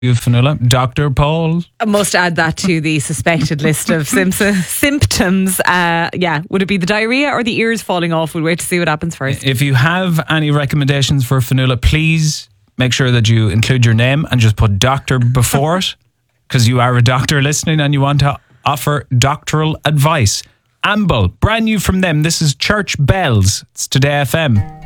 You Fionnuala. Dr. Paul. I must add that to the suspected list of symptoms. Would it be the diarrhea or the ears falling off? We'll wait to see what happens first. If you have any recommendations for Fionnuala, please make sure that you include your name and just put doctor before it, because you are a doctor listening and you want to offer doctoral advice. Amble, brand new from them. This is Church Bells. It's Today FM.